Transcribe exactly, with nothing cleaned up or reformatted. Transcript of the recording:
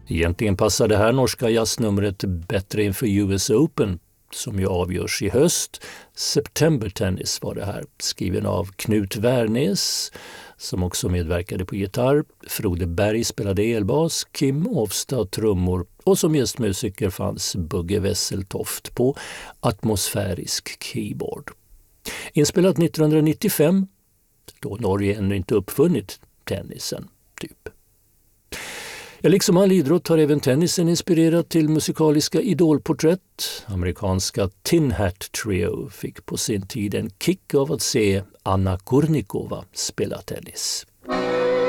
Egentligen passar det här norska jazznumret bättre inför U S Open som ju avgörs i höst. September Tennis var det här, skriven av Knut Wernäs som också medverkade på gitarr. Frode Berg spelade elbas, Kim Ofstad trummor och som gästmusiker fanns Bugge Wesseltoft på atmosfärisk keyboard. Inspelat nittonhundranittiofem, då Norge ännu inte uppfunnit tennisen, typ. Ja, liksom all idrott har även tennisen inspirerat till musikaliska idolporträtt. Amerikanska Tin Hat Trio fick på sin tid en kick av att se Anna Kurnikova spela tennis.